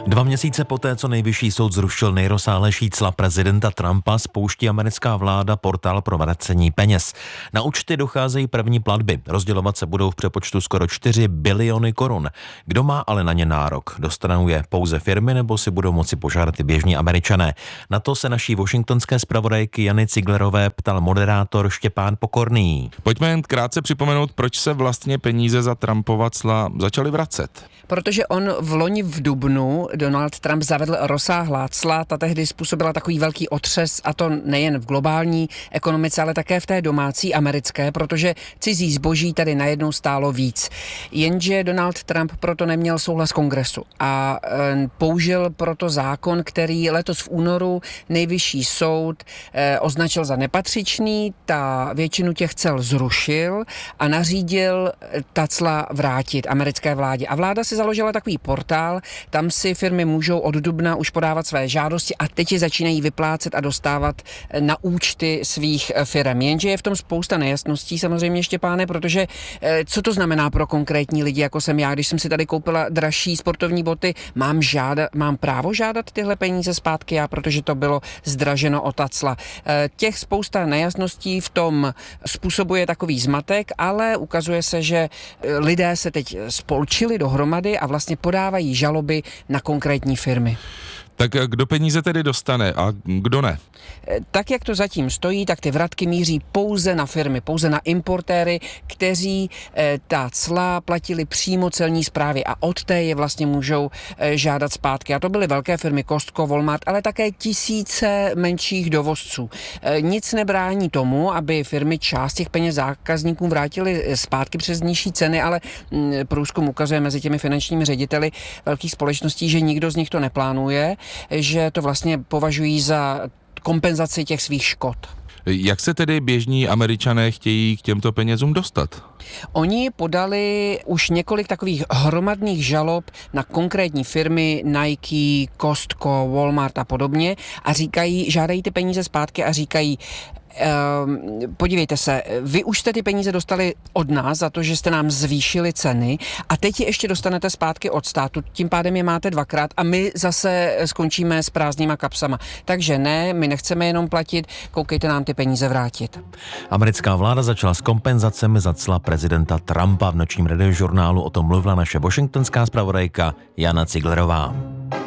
2 měsíce poté, co nejvyšší soud zrušil nejrozsáhlejší cla prezidenta Trumpa, spouští americká vláda portál pro vracení peněz. Na účty docházejí první platby. Rozdělovat se budou v přepočtu skoro 4 biliony korun. Kdo má ale na ně nárok? Dostanou je pouze firmy, nebo si budou moci požádat i běžní Američané? Na to se naší washingtonské zpravodajky Jany Ciglerové ptal moderátor Štěpán Pokorný. Pojďme jen krátce připomenout, proč se vlastně peníze za Trumpova cla začaly vracet. Protože on v loni v dubnu Donald Trump zavedl rozsáhlá cla, ta tehdy způsobila takový velký otřes, a to nejen v globální ekonomice, ale také v té domácí americké, protože cizí zboží tady najednou stálo víc. Jenže Donald Trump proto neměl souhlas kongresu a použil proto zákon, který letos v únoru nejvyšší soud označil za nepatřičný, ta většinu těch cel zrušil a nařídil ta cla vrátit americké vládě. A vláda si založila takový portál, tam si firmy můžou od dubna už podávat své žádosti a teď je začínají vyplácet a dostávat na účty svých firem. Jenže je v tom spousta nejasností samozřejmě, Štěpáne, protože co to znamená pro konkrétní lidi, jako jsem já, když jsem si tady koupila dražší sportovní boty, mám právo žádat tyhle peníze zpátky já, protože to bylo zdraženo o ta cla. Těch spousta nejasností v tom způsobuje takový zmatek, ale ukazuje se, že lidé se teď spolčili dohromady a vlastně podávají žaloby na konkrétní firmy. Tak kdo peníze tedy dostane a kdo ne? Tak, jak to zatím stojí, tak ty vratky míří pouze na firmy, pouze na importéry, kteří ta cla platili přímo celní správě a od té je vlastně můžou žádat zpátky. A to byly velké firmy Costco, Walmart, ale také tisíce menších dovozců. Nic nebrání tomu, aby firmy část těch peněz zákazníkům vrátily zpátky přes nižší ceny, ale průzkum ukazuje mezi těmi finančními řediteli velkých společností, že nikdo z nich to neplánuje, že to vlastně považují za kompenzaci těch svých škod. Jak se tedy běžní Američané chtějí k těmto penězům dostat? Oni podali už několik takových hromadných žalob na konkrétní firmy Nike, Costco, Walmart a podobně a žádají ty peníze zpátky a říkají: podívejte se, vy už jste ty peníze dostali od nás za to, že jste nám zvýšili ceny a teď je ještě dostanete zpátky od státu, tím pádem je máte dvakrát a my zase skončíme s prázdnýma kapsama. Takže ne, my nechceme jenom platit, koukejte nám ty peníze vrátit. Americká vláda začala s kompenzacemi za cla prezidenta Trumpa. V nočním radiožurnálu o tom mluvila naše washingtonská zpravodajka Jana Ciglerová.